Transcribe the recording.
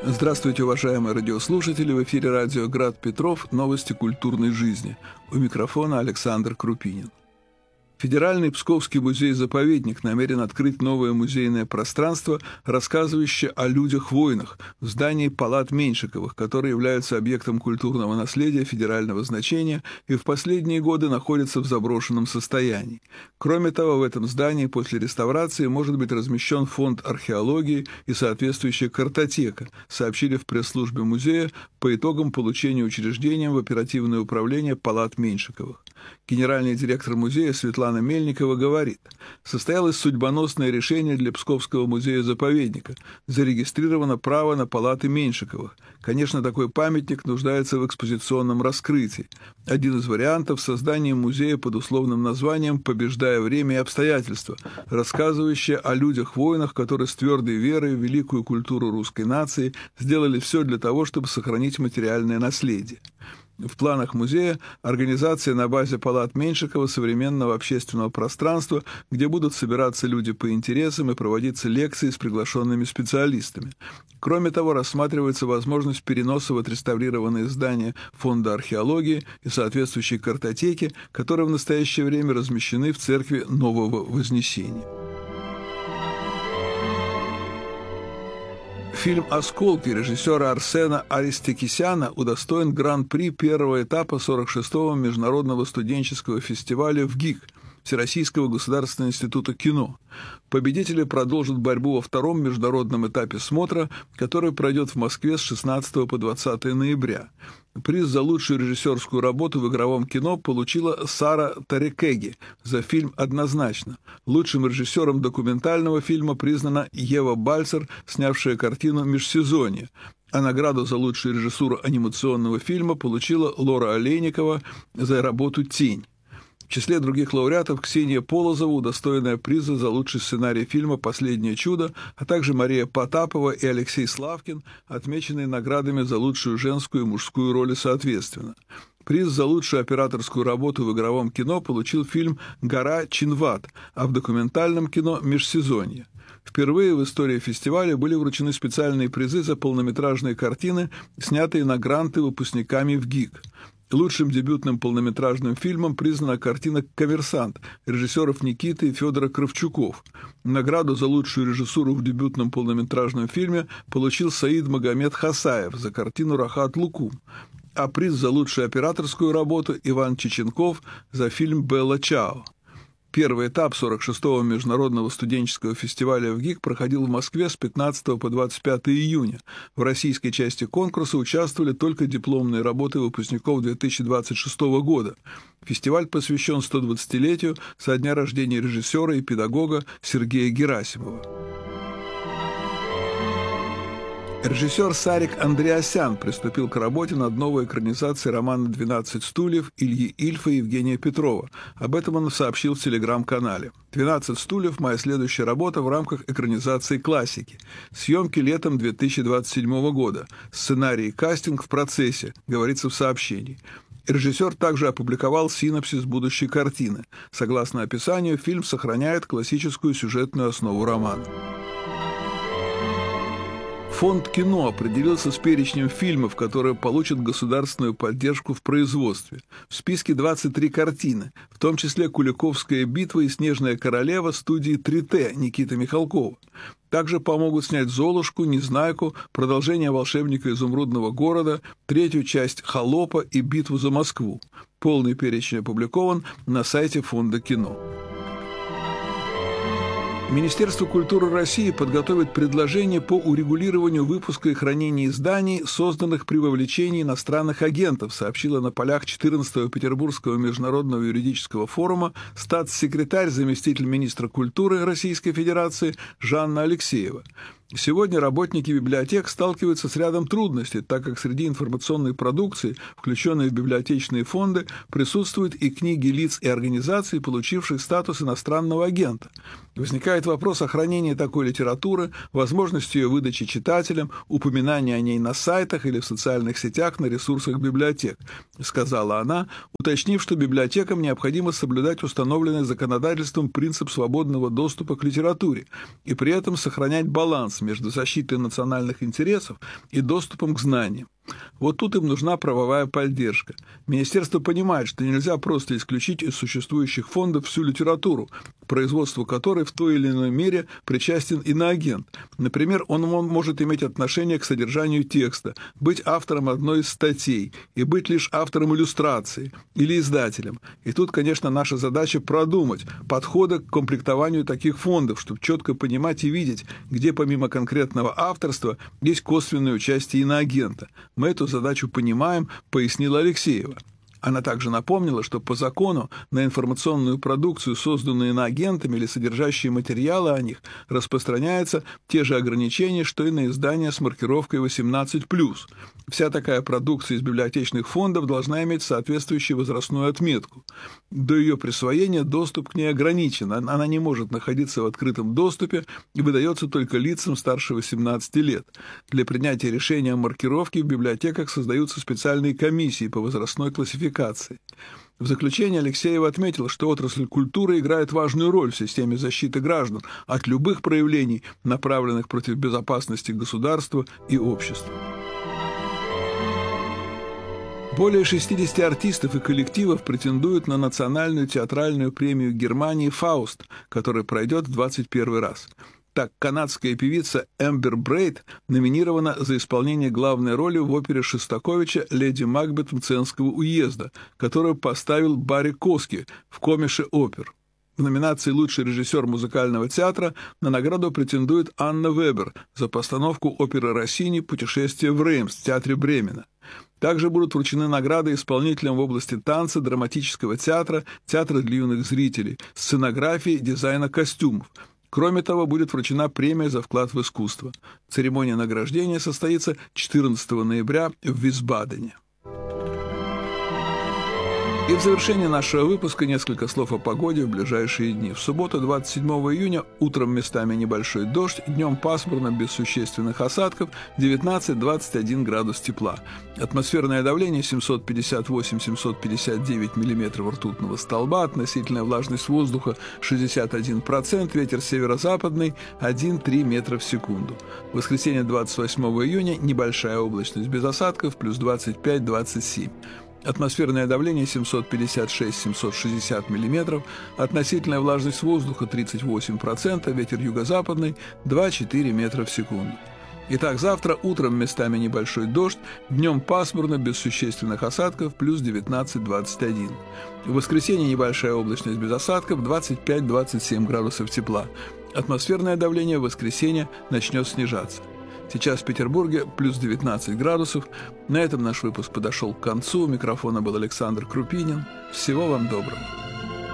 Здравствуйте, уважаемые радиослушатели! В эфире радио «Град Петров. Новости культурной жизни». У микрофона Александр Крупинин. Федеральный Псковский музей-заповедник намерен открыть новое музейное пространство, рассказывающее о людях-воинах, в здании палат Меньшиковых, которые являются объектом культурного наследия федерального значения и в последние годы находятся в заброшенном состоянии. Кроме того, в этом здании после реставрации может быть размещен фонд археологии и соответствующая картотека, сообщили в пресс-службе музея по итогам получения учреждением в оперативное управление палат Меньшиковых. Генеральный директор музея Светлана Мельникова говорит: состоялось судьбоносное решение для Псковского музея-заповедника. Зарегистрировано право на палаты Меньшиковых. Конечно, такой памятник нуждается в экспозиционном раскрытии. Один из вариантов – создание музея под условным названием «Побеждая время и обстоятельства», рассказывающее о людях-воинах, которые с твердой верой в великую культуру русской нации сделали все для того, чтобы сохранить материальное наследие. В планах музея организация на базе палат Меньшикова современного общественного пространства, где будут собираться люди по интересам и проводиться лекции с приглашенными специалистами. Кроме того, рассматривается возможность переноса в отреставрированные здания Фонда археологии и соответствующей картотеки, которые в настоящее время размещены в церкви Нового Вознесения. Фильм «Осколки» режиссера Арсена Аристикисяна удостоен гран-при первого этапа 46-го международного студенческого фестиваля в ГИК Всероссийского государственного института кино. Победители продолжат борьбу во втором международном этапе смотра, который пройдет в Москве с 16 по 20 ноября. Приз за лучшую режиссерскую работу в игровом кино получила Сара Тарекеги за фильм «Однозначно». Лучшим режиссером документального фильма признана Ева Бальцер, снявшая картину «Межсезонье». А награду за лучшую режиссуру анимационного фильма получила Лора Олейникова за работу «Тень». В числе других лауреатов Ксения Полозова, удостоенная приза за лучший сценарий фильма «Последнее чудо», а также Мария Потапова и Алексей Славкин, отмеченные наградами за лучшую женскую и мужскую роли соответственно. Приз за лучшую операторскую работу в игровом кино получил фильм «Гора Чинват», а в документальном кино «Межсезонье». Впервые в истории фестиваля были вручены специальные призы за полнометражные картины, снятые на гранты выпускниками в ГИК. Лучшим дебютным полнометражным фильмом признана картина «Коммерсант» режиссеров Никиты и Федора Кравчуков. Награду за лучшую режиссуру в дебютном полнометражном фильме получил Саид Магомед Хасаев за картину «Рахат Лукум», а приз за лучшую операторскую работу Иван Чеченков за фильм «Белла Чао». Первый этап 46-го международного студенческого фестиваля в ГИК проходил в Москве с 15 по 25 июня. В российской части конкурса участвовали только дипломные работы выпускников 2026 года. Фестиваль посвящен 120-летию со дня рождения режиссера и педагога Сергея Герасимова. Режиссер Сарик Андреасян приступил к работе над новой экранизацией романа «12 стульев» Ильи Ильфа и Евгения Петрова. Об этом он сообщил в телеграм-канале. «12 стульев» – моя следующая работа в рамках экранизации классики. Съемки летом 2027 года. Сценарий и кастинг в процессе, говорится в сообщении. Режиссер также опубликовал синопсис будущей картины. Согласно описанию, фильм сохраняет классическую сюжетную основу романа. Фонд кино определился с перечнем фильмов, которые получат государственную поддержку в производстве. В списке 23 картины, в том числе «Куликовская битва» и «Снежная королева» студии 3Т Никиты Михалкова. Также помогут снять «Золушку», «Незнайку», продолжение «Волшебника изумрудного города», третью часть «Холопа» и «Битву за Москву». Полный перечень опубликован на сайте Фонда кино. Министерство культуры России подготовит предложение по урегулированию выпуска и хранения изданий, созданных при вовлечении иностранных агентов, сообщила на полях 14-го Петербургского международного юридического форума статс-секретарь, заместитель министра культуры Российской Федерации Жанна Алексеева. Сегодня работники библиотек сталкиваются с рядом трудностей, так как среди информационной продукции, включенной в библиотечные фонды, присутствуют и книги лиц и организаций, получивших статус иностранного агента. Возникает вопрос о хранении такой литературы, возможности ее выдачи читателям, упоминания о ней на сайтах или в социальных сетях на ресурсах библиотек, сказала она, уточнив, что библиотекам необходимо соблюдать установленный законодательством принцип свободного доступа к литературе и при этом сохранять баланс баланс между защитой национальных интересов и доступом к знаниям. Вот тут им нужна правовая поддержка. Министерство понимает, что нельзя просто исключить из существующих фондов всю литературу, к производству которой в той или иной мере причастен иноагент. Например, он может иметь отношение к содержанию текста, быть автором одной из статей и быть лишь автором иллюстрации или издателем. И тут, конечно, наша задача продумать подходы к комплектованию таких фондов, чтобы четко понимать и видеть, где помимо конкретного авторства есть косвенное участие иноагента. Мы эту задачу понимаем, пояснила Алексеева. Она также напомнила, что по закону на информационную продукцию, созданную иноагентами или содержащие материалы о них, распространяются те же ограничения, что и на издания с маркировкой 18+. Вся такая продукция из библиотечных фондов должна иметь соответствующую возрастную отметку. До ее присвоения доступ к ней ограничен, она не может находиться в открытом доступе и выдается только лицам старше 18 лет. Для принятия решения о маркировке в библиотеках создаются специальные комиссии по возрастной классификации. В заключение Алексеева отметила, что отрасль культуры играет важную роль в системе защиты граждан от любых проявлений, направленных против безопасности государства и общества. Более 60 артистов и коллективов претендуют на национальную театральную премию Германии «Фауст», которая пройдет в 21 раз. Так, канадская певица Эмбер Брейд номинирована за исполнение главной роли в опере Шостаковича «Леди Макбет Мценского уезда», которую поставил Барри Коски в Комише опер. В номинации «Лучший режиссер музыкального театра» на награду претендует Анна Вебер за постановку оперы Россини «Путешествие в Реймс» в театре Бремена. Также будут вручены награды исполнителям в области танца, драматического театра, театра для юных зрителей, сценографии, дизайна костюмов. Кроме того, будет вручена премия за вклад в искусство. Церемония награждения состоится 14 ноября в Висбадене. И в завершение нашего выпуска несколько слов о погоде в ближайшие дни. В субботу, 27 июня, утром местами небольшой дождь, днем пасмурно, без существенных осадков, 19-21 градус тепла. Атмосферное давление 758-759 мм ртутного столба, относительная влажность воздуха 61%, ветер северо-западный 1,3 метра в секунду. В воскресенье, 28 июня, небольшая облачность без осадков, плюс 25-27. Атмосферное давление 756-760 мм, относительная влажность воздуха 38%, ветер юго-западный 2-4 метра в секунду. Итак, завтра утром местами небольшой дождь, днем пасмурно, без существенных осадков, плюс 19-21. В воскресенье небольшая облачность без осадков, 25-27 градусов тепла. Атмосферное давление в воскресенье начнет снижаться. Сейчас в Петербурге плюс 19 градусов. На этом наш выпуск подошел к концу. У микрофона был Александр Крупинин. Всего вам доброго.